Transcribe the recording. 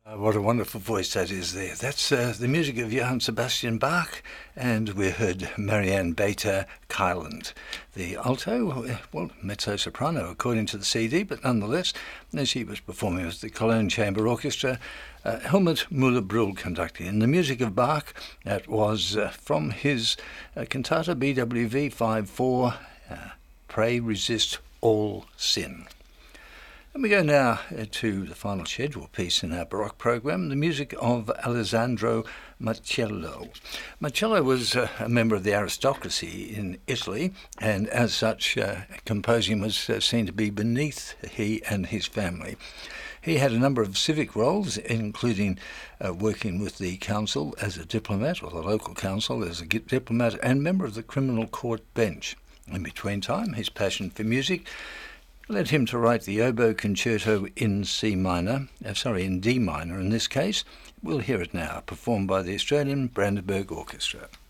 What a wonderful voice that is there. That's the music of Johann Sebastian Bach, and we heard Marianne Bader-Kyland, the alto, well, mezzo-soprano according to the CD, but nonetheless, she was performing with the Cologne Chamber Orchestra, Helmut Müller-Brühl conducting. And the music of Bach, that was from his cantata BWV 5/4, Pray Resist All Sin. And we go now to the final scheduled piece in our Baroque program, the music of Alessandro Marcello. Marcello was a member of the aristocracy in Italy, and as such, composing was seen to be beneath he and his family. He had a number of civic roles, including working with the council as a diplomat, or the local council as a diplomat, and member of the criminal court bench. In between time, his passion for music led him to write the oboe concerto in D minor in this case. We'll hear it now, performed by the Australian Brandenburg Orchestra.